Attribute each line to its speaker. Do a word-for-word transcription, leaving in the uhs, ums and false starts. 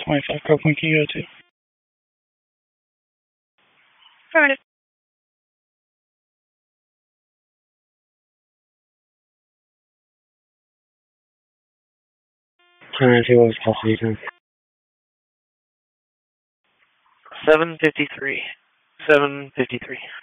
Speaker 1: twenty-five, Copeland, can you go to?
Speaker 2: Affirmative.
Speaker 3: Trying to see what was custody time.
Speaker 4: seven fifty-three. seven fifty-three.